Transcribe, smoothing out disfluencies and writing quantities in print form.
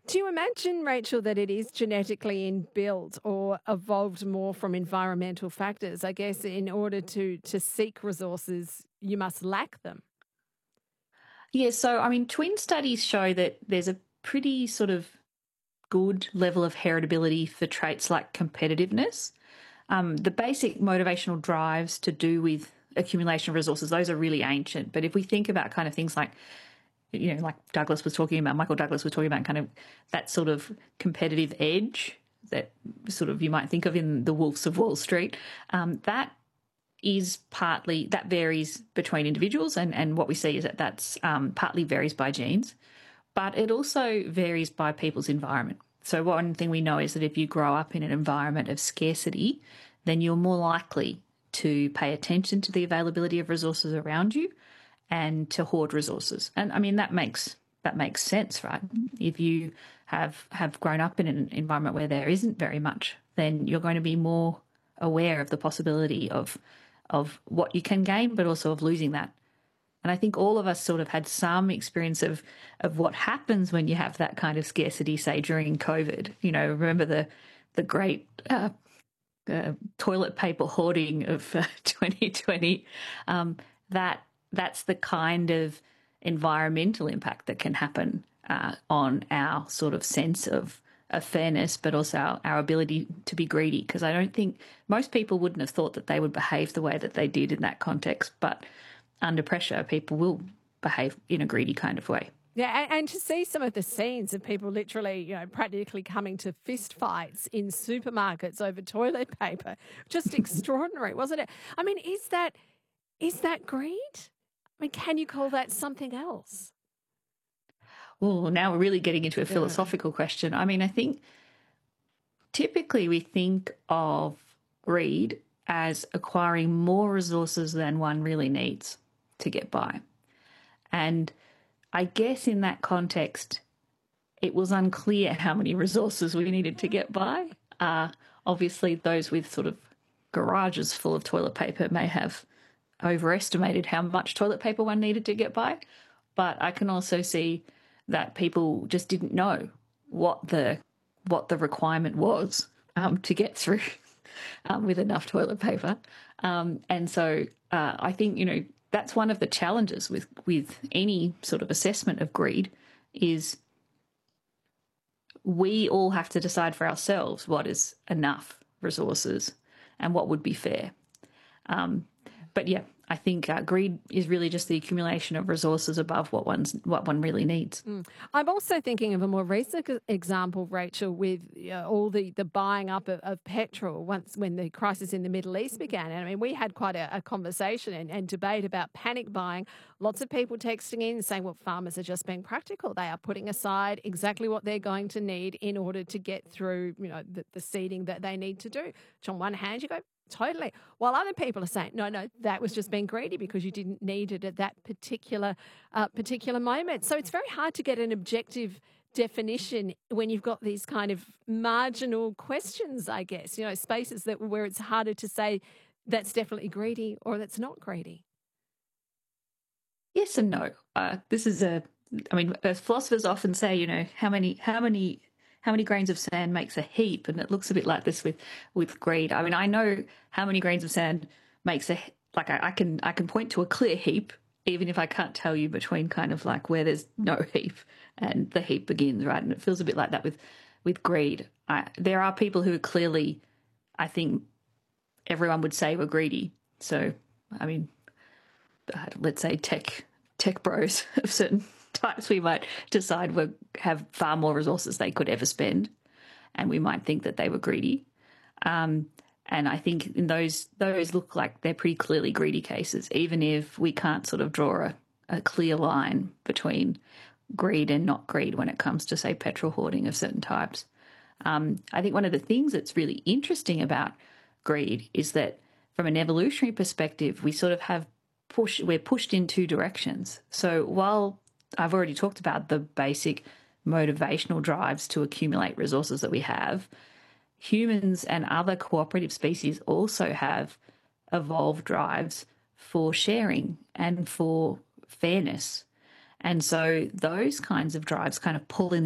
Do you imagine, Rachel, that it is genetically inbuilt or evolved more from environmental factors? I guess in order to seek resources, you must lack them. Yeah, so I mean, twin studies show that there's a pretty sort of good level of heritability for traits like competitiveness. The basic motivational drives to do with accumulation of resources, those are really ancient. But if we think about kind of things like, like Douglas was talking about, Michael Douglas was talking about kind of that sort of competitive edge that sort of you might think of in the Wolves of Wall Street, that is partly, that varies between individuals. And what we see is that that's partly varies by genes, but it also varies by people's environment. So one thing we know is that if you grow up in an environment of scarcity, then you're more likely to pay attention to the availability of resources around you and to hoard resources. And I mean, that makes sense, right? If you have grown up in an environment where there isn't very much, then you're going to be more aware of the possibility of what you can gain, but also of losing that. And I think all of us sort of had some experience of what happens when you have that kind of scarcity, say during COVID. Remember the great toilet paper hoarding of 2020. That's the kind of environmental impact that can happen on our sort of sense of fairness, but also our ability to be greedy. Because I don't think most people wouldn't have thought that they would behave the way that they did in that context. But under pressure, people will behave in a greedy kind of way. Yeah, and to see some of the scenes of people literally, practically coming to fist fights in supermarkets over toilet paper, just extraordinary, wasn't it? I mean, is that greed? I mean, can you call that something else? Well, now we're really getting into a philosophical question. I mean, I think typically we think of greed as acquiring more resources than one really needs to get by. And I guess in that context, it was unclear how many resources we needed to get by. Obviously, those with sort of garages full of toilet paper may have overestimated how much toilet paper one needed to get by. But I can also see that people just didn't know what the requirement was to get through with enough toilet paper. And so I think, that's one of the challenges with any sort of assessment of greed is we all have to decide for ourselves what is enough resources and what would be fair. But yeah, I think greed is really just the accumulation of resources above what one really needs. I'm also thinking of a more recent example, Rachel, with all the buying up of petrol when the crisis in the Middle East began. And I mean, we had quite a conversation and debate about panic buying. Lots of people texting in saying, well, farmers are just being practical. They are putting aside exactly what they're going to need in order to get through, the seeding that they need to do. Which on one hand, you go, totally. While other people are saying, no, that was just being greedy because you didn't need it at that particular moment. So it's very hard to get an objective definition when you've got these kind of marginal questions, I guess, spaces where it's harder to say that's definitely greedy or that's not greedy. Yes and no. As philosophers often say, how many grains of sand makes a heap, and it looks a bit like this with greed. I mean, I know how many grains of sand makes I can point to a clear heap, even if I can't tell you between kind of like where there's no heap and the heap begins, right? And it feels a bit like that with greed. There are people who are clearly, I think everyone would say, were greedy. So, I mean, let's say tech bros of certain types, we might decide have far more resources they could ever spend, and we might think that they were greedy. And I think in those look like they're pretty clearly greedy cases, even if we can't sort of draw a clear line between greed and not greed when it comes to, say, petrol hoarding of certain types. I think one of the things that's really interesting about greed is that from an evolutionary perspective, we sort of we're pushed in two directions. So while I've already talked about the basic motivational drives to accumulate resources that we have, humans and other cooperative species also have evolved drives for sharing and for fairness. And so those kinds of drives kind of pull in the